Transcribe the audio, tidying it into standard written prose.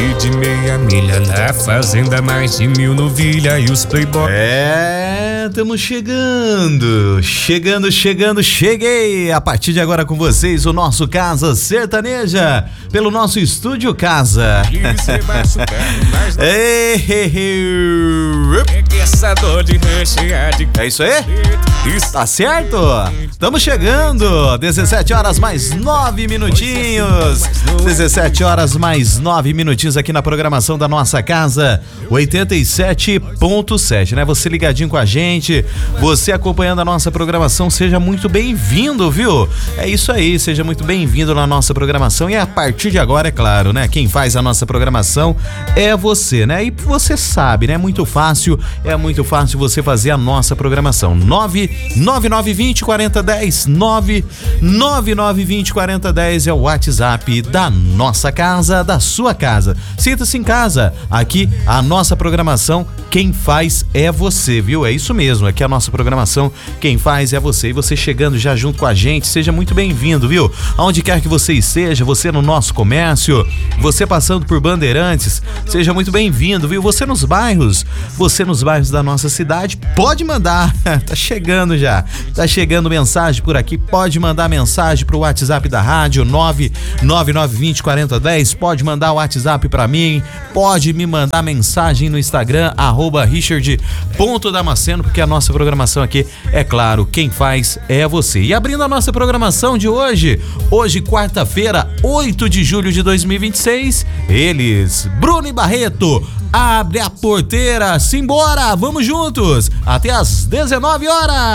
E de meia milha na fazenda, mais de 1000 novilha e os playboy. Estamos chegando, cheguei! A partir de agora com vocês, o nosso Casa Sertaneja, pelo nosso Estúdio Casa. É isso aí? Tá certo? Estamos chegando, 17 horas mais 9 minutinhos. 17 horas mais 9 minutinhos aqui na programação da nossa casa, 87.7, né? Você ligadinho com a gente, você acompanhando a nossa programação, seja muito bem-vindo, viu? É isso aí, seja muito bem-vindo na nossa programação. E a partir de agora, é claro, né? Quem faz a nossa programação é você, né? E você sabe, né? É muito fácil você fazer a nossa programação. 999204010, 999204010 é o WhatsApp da nossa casa, da sua casa. Sinta-se em casa. Aqui a nossa programação, quem faz é você, viu? É isso mesmo, aqui a nossa programação, quem faz é você. E você chegando já junto com a gente, seja muito bem-vindo, viu? Aonde quer que você esteja, você no nosso comércio, você passando por Bandeirantes, seja muito bem-vindo, viu? Você nos bairros da nossa cidade, pode mandar, tá chegando já, tá chegando mensagem por aqui, pode mandar mensagem pro WhatsApp da rádio, 999204010, pode mandar o WhatsApp pra mim, pode me mandar mensagem no Instagram, @richard.damasceno, porque a nossa programação aqui, é claro, quem faz é você. E abrindo a nossa programação de hoje, quarta-feira, 8 de julho de 2026, eles, Bruno e Barreto, abre a porteira, simbora, vamos juntos, até às 19 horas.